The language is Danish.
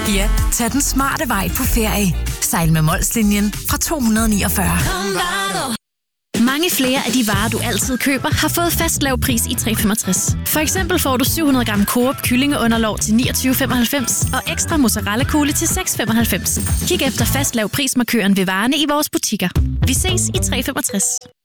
Ja, tag den smarte vej på ferie. Sejl med Molslinjen fra 249. Mange flere af de varer, du altid køber, har fået fast lav pris i 365. For eksempel får du 700 gram Coop kyllingeunderlov til 29,95 og ekstra mozzarella-kugle til 6,95. Kig efter fast lav prismarkøren ved varerne i vores butikker. Vi ses i 365.